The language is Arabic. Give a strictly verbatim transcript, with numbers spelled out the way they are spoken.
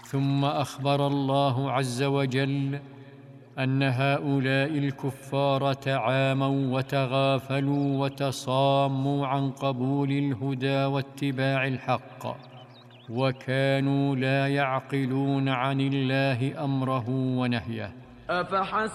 ثم أخبر الله عز وجل أن هؤلاء الكفار تعاموا وتغافلوا وتصاموا عن قبول الهدى واتباع الحق، وكانوا لا يعقلون عن الله أمره ونهيه. أفحسب